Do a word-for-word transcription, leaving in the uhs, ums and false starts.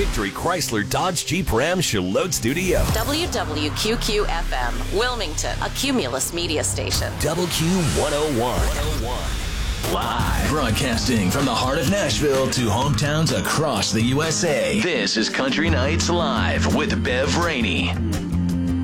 Victory Chrysler Dodge Jeep Ram Charlotte Studio. W W Q Q F M, Wilmington, a Cumulus media station. W Q one oh one. Live. Broadcasting from the heart of Nashville to hometowns across the U S A. This is Country Nights Live with Bev Rainey.